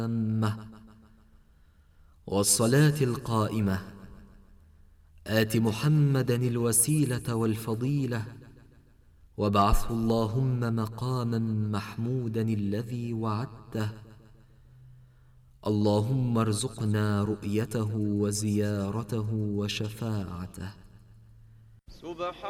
والصلاة القائمة آت محمدا الوسيلة والفضيلة وابعثه اللهم مقاما محمودا الذي وعدته. اللهم ارزقنا رؤيته وزيارته وشفاعته.